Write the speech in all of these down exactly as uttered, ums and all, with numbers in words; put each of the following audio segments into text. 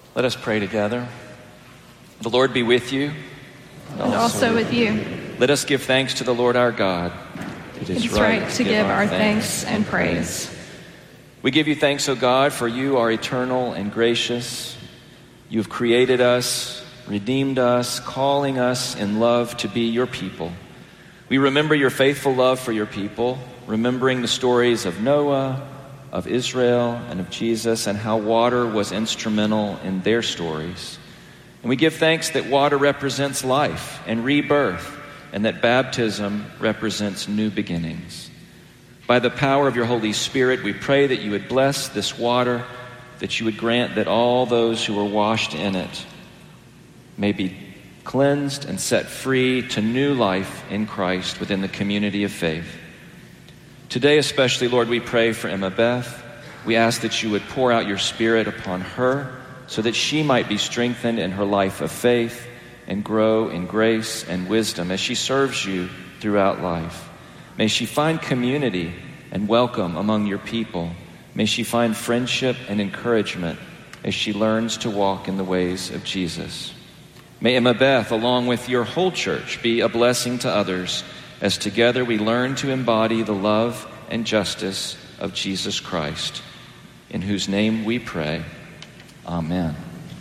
Let us pray together. The Lord be with you. And, and also, also with you. Let us give thanks to the Lord our God. It is it's right, right to give, give our thanks, thanks and praise. We give you thanks, O God, for you are eternal and gracious. You have created us, redeemed us, calling us in love to be your people. We remember your faithful love for your people, remembering the stories of Noah, of Israel, and of Jesus, and how water was instrumental in their stories. And we give thanks that water represents life and rebirth, and that baptism represents new beginnings. By the power of your Holy Spirit, we pray that you would bless this water, that you would grant that all those who are washed in it may be cleansed and set free to new life in Christ within the community of faith. Today especially, Lord, we pray for Emma Beth. We ask that you would pour out your Spirit upon her so that she might be strengthened in her life of faith and grow in grace and wisdom as she serves you throughout life. May she find community and welcome among your people. May she find friendship and encouragement as she learns to walk in the ways of Jesus. May Emma Beth, along with your whole church, be a blessing to others as together we learn to embody the love and justice of Jesus Christ, in whose name we pray. Amen.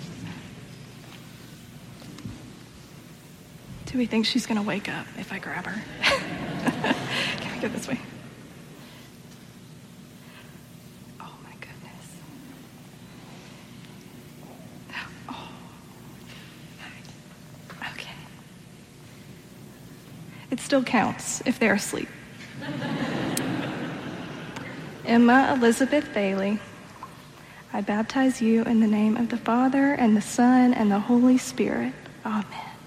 Do we think she's going to wake up if I grab her? Can we go this way? Oh, my goodness. Oh. Okay. It still counts if they're asleep. Emma Elizabeth Bailey, I baptize you in the name of the Father and the Son and the Holy Spirit. Amen.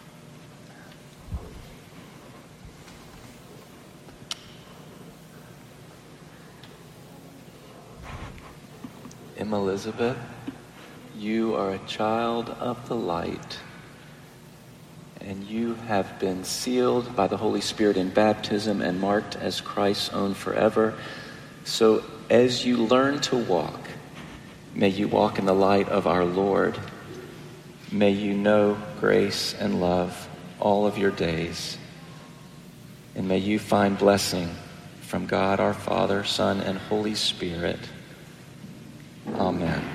Emma Elizabeth, you are a child of the light, and you have been sealed by the Holy Spirit in baptism and marked as Christ's own forever. So as you learn to walk, may you walk in the light of our Lord. May you know grace and love all of your days. And may you find blessing from God our Father, Son, and Holy Spirit. Amen.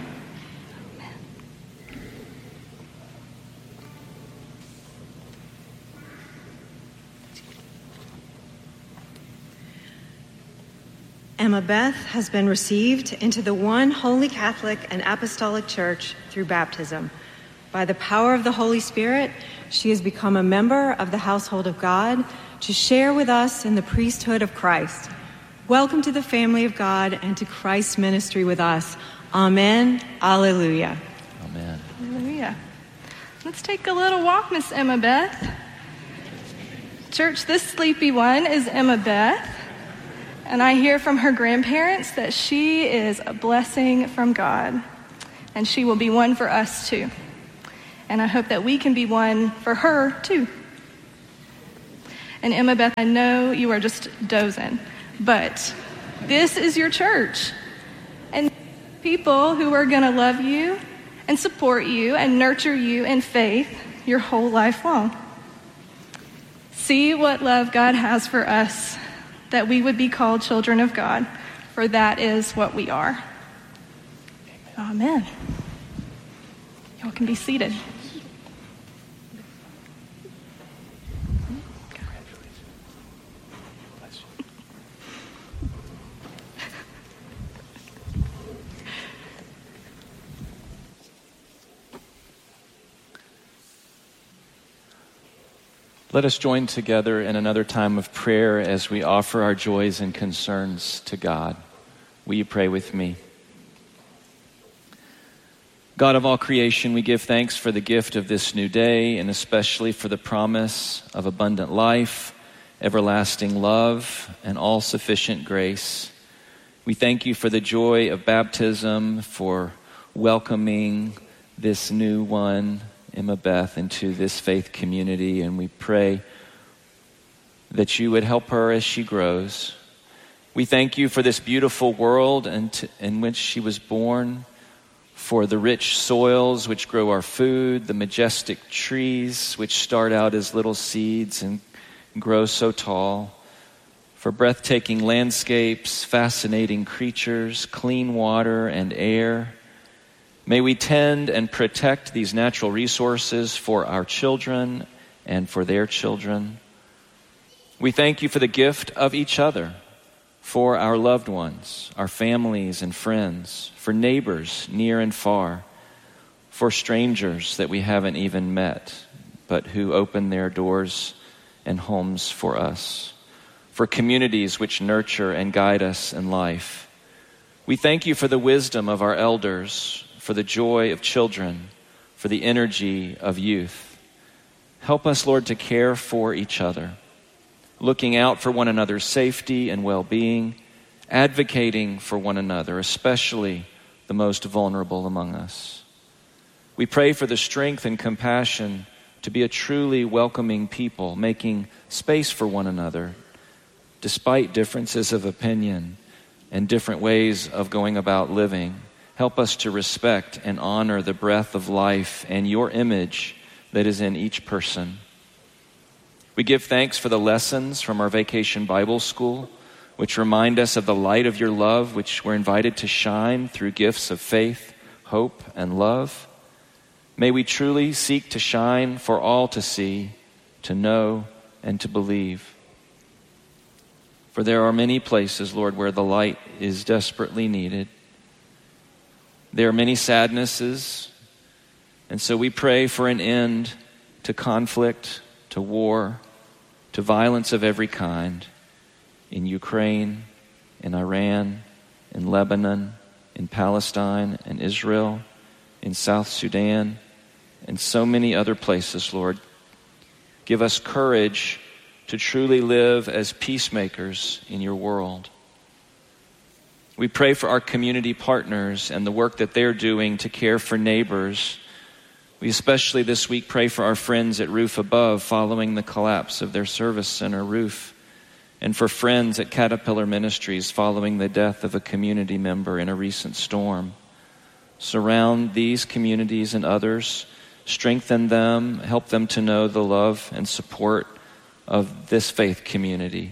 Emma Beth has been received into the one holy Catholic and Apostolic Church through baptism. By the power of the Holy Spirit, she has become a member of the household of God to share with us in the priesthood of Christ. Welcome to the family of God and to Christ's ministry with us. Amen. Alleluia. Amen. Hallelujah. Let's take a little walk, Miss Emma Beth. Church, this sleepy one is Emma Beth. And I hear from her grandparents that she is a blessing from God. And she will be one for us too. And I hope that we can be one for her too. And Emma Beth, I know you are just dozing, but this is your church. And people who are going to love you and support you and nurture you in faith your whole life long. See what love God has for us, that we would be called children of God, for that is what we are. Amen. Amen. Y'all can be seated. Let us join together in another time of prayer as we offer our joys and concerns to God. Will you pray with me? God of all creation, we give thanks for the gift of this new day, and especially for the promise of abundant life, everlasting love, and all-sufficient grace. We thank you for the joy of baptism, for welcoming this new one, Emma Beth, into this faith community, and we pray that you would help her as she grows. We thank you for this beautiful world in which she was born. for the rich soils which grow our food, the majestic trees which start out as little seeds and grow so tall, for breathtaking landscapes, fascinating creatures, clean water and air. May we tend and protect these natural resources for our children and for their children. We thank you for the gift of each other, for our loved ones, our families and friends, for neighbors near and far, for strangers that we haven't even met, but who open their doors and homes for us, for communities which nurture and guide us in life. We thank you for the wisdom of our elders, for the joy of children, for the energy of youth. Help us, Lord, to care for each other, looking out for one another's safety and well-being, advocating for one another, especially the most vulnerable among us. We pray for the strength and compassion to be a truly welcoming people, making space for one another, despite differences of opinion and different ways of going about living. Help us to respect and honor the breath of life and your image that is in each person. We give thanks for the lessons from our Vacation Bible School, which remind us of the light of your love, which we're invited to shine through gifts of faith, hope, and love. May we truly seek to shine for all to see, to know, and to believe. For there are many places, Lord, where the light is desperately needed. There are many sadnesses, and so we pray for an end to conflict, to war, to violence of every kind in Ukraine, in Iran, in Lebanon, in Palestine, in Israel, in South Sudan, and so many other places, Lord. Give us courage to truly live as peacemakers in your world. We pray for our community partners and the work that they're doing to care for neighbors. We especially this week pray for our friends at Roof Above following the collapse of their service center roof, and for friends at Caterpillar Ministries following the death of a community member in a recent storm. Surround these communities and others, strengthen them, help them to know the love and support of this faith community.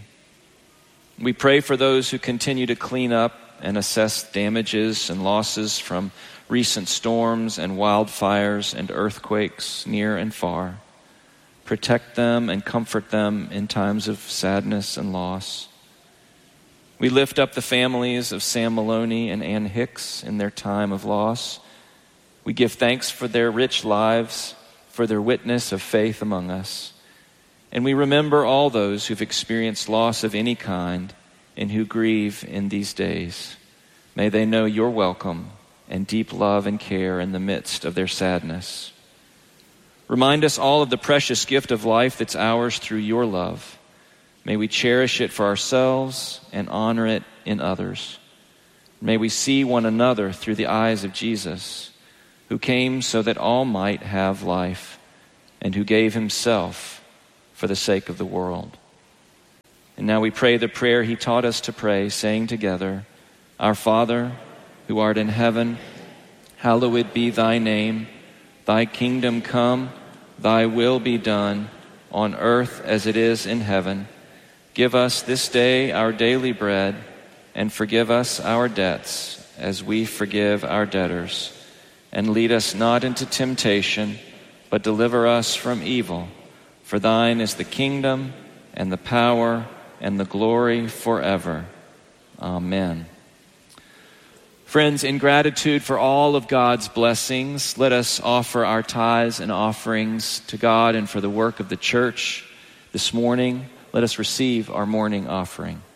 We pray for those who continue to clean up and assess damages and losses from recent storms and wildfires and earthquakes near and far. Protect them and comfort them in times of sadness and loss. We lift up the families of Sam Maloney and Ann Hicks in their time of loss. We give thanks for their rich lives, for their witness of faith among us. And we remember all those who've experienced loss of any kind and who grieve in these days. May they know your welcome and deep love and care in the midst of their sadness. Remind us all of the precious gift of life that's ours through your love. May we cherish it for ourselves and honor it in others. May we see one another through the eyes of Jesus, who came so that all might have life and who gave himself for the sake of the world. And now we pray the prayer he taught us to pray, saying together, Our Father, who art in heaven, hallowed be thy name. Thy kingdom come, thy will be done, on earth as it is in heaven. Give us this day our daily bread, and forgive us our debts, as we forgive our debtors. And lead us not into temptation, but deliver us from evil. For thine is the kingdom, and the power, and the glory forever. Amen. Friends, in gratitude for all of God's blessings, let us offer our tithes and offerings to God and for the work of the church this morning. Let us receive our morning offering.